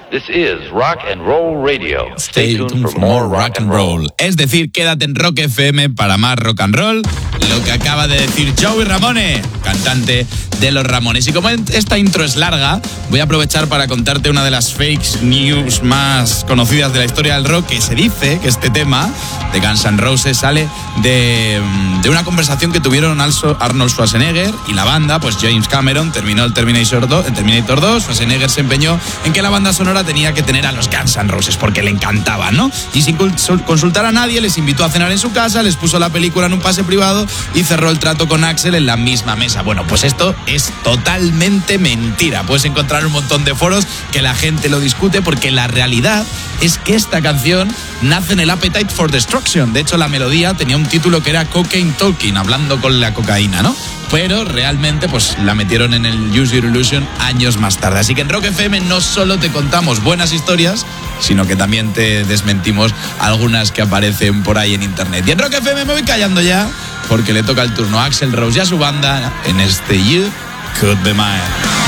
This is Rock and Roll Radio. Stay tuned for more rock and roll. Es decir, quédate en Rock FM para más rock and roll. Lo que acaba de decir Joey Ramone, cantante de Los Ramones. Y como esta intro es larga, voy a aprovechar para contarte una de las fake news más conocidas de la historia del rock, que se dice que este tema de Guns N' Roses sale de una conversación que tuvieron Arnold Schwarzenegger y la banda. Pues James Cameron terminó el Terminator 2, Schwarzenegger se empeñó en que la banda sonora tenía que tener a los Guns N' Roses porque le encantaban, ¿no? Y sin consultar a nadie les invitó a cenar en su casa, les puso la película en un pase privado y cerró el trato con Axl en la misma mesa. Bueno, pues esto es totalmente mentira. Puedes encontrar un montón de foros que la gente lo discute, porque la realidad es que esta canción nace en el Appetite for Destruction. De hecho, la melodía tenía un título que era Cocaine Talking, hablando con la cocaína, ¿no? Pero realmente pues la metieron en el Use Your Illusion años más tarde. Así que en Rock FM no solo te contamos buenas historias, sino que también te desmentimos algunas que aparecen por ahí en internet. Y en Rock FM me voy callando ya, porque le toca el turno a Axl Rose y a su banda en este You Could Be Mine.